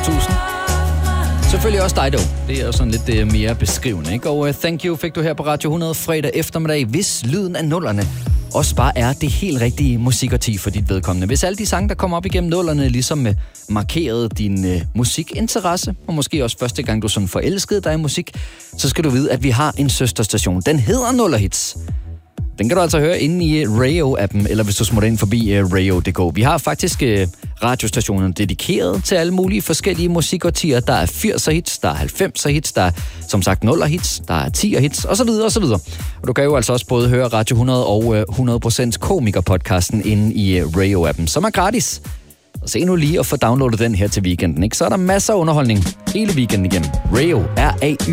100.000. Selvfølgelig også dig dog. Det er jo sådan lidt mere beskrivende, ikke? Og Thank You fik du her på Radio 100 fredag eftermiddag, hvis lyden af nullerne også bare er det helt rigtige musikarti for dit vedkommende. Hvis alle de sange, der kommer op igennem nullerne, ligesom markerede din musikinteresse, og måske også første gang, du sådan forelskede dig i musik, så skal du vide, at vi har en søsterstation. Den hedder Nullerhits. Den kan du altså høre inde i Rayo-appen, eller hvis du smutter ind forbi rayo.dk. Vi har faktisk radiostationen dedikeret til alle mulige forskellige musikartier. Der er 80'er hits, der er 90'er hits, der er som sagt 0'er hits, der er 10'er hits, osv. osv. Og du kan jo altså også både høre Radio 100 og 100% komiker-podcasten inde i Rayo-appen, som er gratis. Og se nu lige at få downloadet den her til weekenden, ikke? Så er der masser af underholdning hele weekenden igennem. Rayo, R-A-Y.